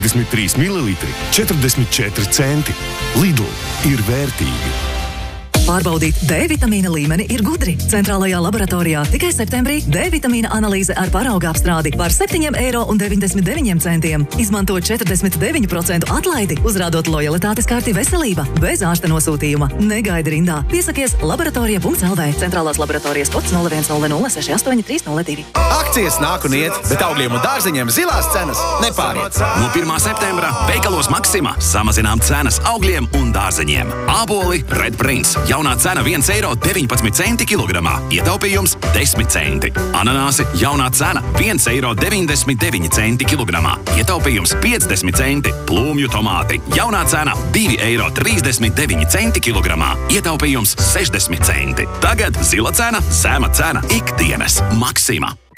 3 mililitri, 44 centi. Lidl ir vērtīgi. Pārbaudīt D vitamīna līmeni ir gudri. Centrālajā laboratorijā tikai septembrī D vitamīna analīze ar parauga apstrādi par 7,99 €. Izmanto 49% atlaidi, uzrādot lojalitātes karti veselība, bez ārsta nosūtījuma. Negaidi rindā. Piesakies laboratorija.lv. Centrālās laboratorijas kods 0100683002. Akcijas nāk un iet, bet augļiem un dārziņiem zilās cenas nepāriet. No 1. septembra veikalos Maxima samazinām cenas augļiem un dārzeņiem. Āboli Red Prince. Jaunā cena 1,19 € kilogramā. Ietaupījums 10 centi. Ananāsi jaunā cena 1,99 € kilogramā. Ietaupījums 50 centi. Plūmju tomāti jaunā cena 2,39 € kilogramā. Ietaupījums 60 centi. Tagad zila cena, zema cena ikdienas. Maxima.